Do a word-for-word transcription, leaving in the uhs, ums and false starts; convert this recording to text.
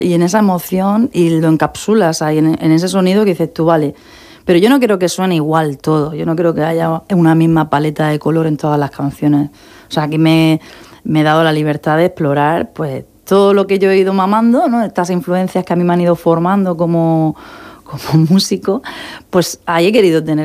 Y en esa emoción, y lo encapsulas ahí en, en ese sonido que dices tú, vale, pero yo no quiero que suene igual todo, yo no creo que haya una misma paleta de color en todas las canciones. O sea, aquí me, me he dado la libertad de explorar pues todo lo que yo he ido mamando, ¿no? Estas influencias que a mí me han ido formando como, como músico, pues ahí he querido tener